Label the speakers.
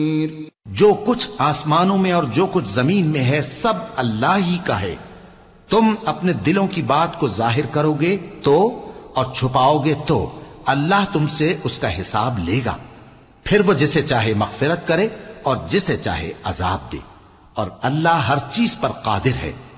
Speaker 1: जो कुछ आसमानों में और जो कुछ जमीन में है सब अल्लाह ही का है। तुम अपने दिलों की बात को जाहिर करोगे तो और छुपाओगे तो अल्लाह तुमसे उसका हिसाब लेगा। फिर वो जिसे चाहे मगफिरत करे और जिसे चाहे अजाब दे, और अल्लाह हर चीज पर कादिर है।